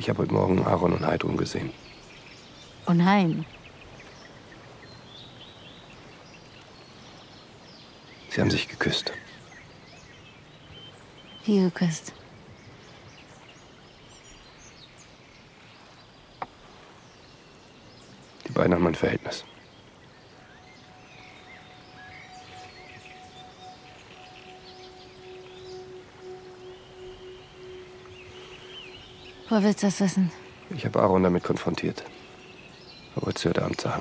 Ich habe heute Morgen Aaron und Heidrun gesehen. Oh nein. Sie haben sich geküsst. Wie geküsst? Die beiden haben ein Verhältnis. Woher willst du das wissen? Ich habe Aaron damit konfrontiert. Er wollte es heute Abend sagen.